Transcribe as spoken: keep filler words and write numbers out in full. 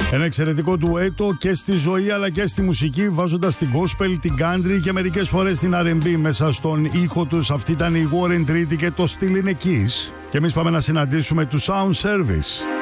Ένα εξαιρετικό ντουέτο και στη ζωή αλλά και στη μουσική, βάζοντας την gospel, την country και μερικές φορές την αρ εν μπι μέσα στον ήχο τους. Αυτή ήταν η Warren Treaty και το στυλ είναι Kiss. Και εμείς πάμε να συναντήσουμε του Sound Service.